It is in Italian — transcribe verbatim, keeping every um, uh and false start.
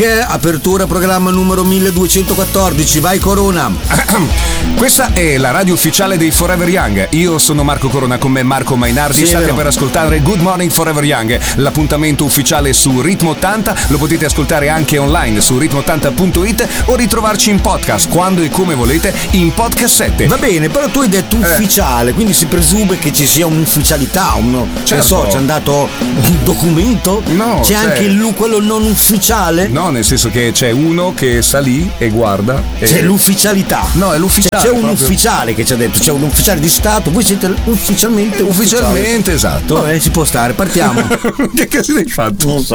Apertura programma numero milleduecentoquattordici. Vai Corona. Questa è la radio ufficiale dei Forever Young. Io sono Marco Corona, con me Marco Mainardi. Sì, State per ascoltare Good Morning Forever Young, l'appuntamento ufficiale su Ritmo ottanta. Lo potete ascoltare anche online su ritmo ottanta punto it o ritrovarci in podcast quando e come volete in podcast sette. Va bene, però tu hai detto ufficiale, eh. quindi si presume che ci sia un'ufficialità, uno, certo. Non so, c'è andato un documento? No, c'è, c'è anche il, quello non ufficiale? No, nel senso che c'è uno che sta lì e guarda. E... C'è l'ufficialità. No, è l'ufficiale. C'è, c'è un proprio... ufficiale che ci ha detto, c'è un ufficiale di Stato, voi siete ufficialmente ufficialmente, ufficiale. Esatto. Vabbè, ci può stare, partiamo. Che casino hai fatto? Non so.